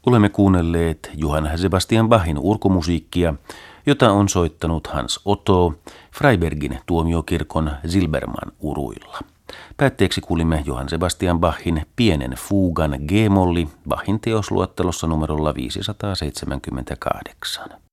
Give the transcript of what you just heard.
Olemme kuunnelleet Johann Sebastian Bachin urkumusiikkia, jota on soittanut Hans Otto Freibergin tuomiokirkon Silbermann uruilla. Päätteeksi kuulimme Johann Sebastian Bachin pienen fuugan G-molli Bachin teosluettelossa numerolla 578.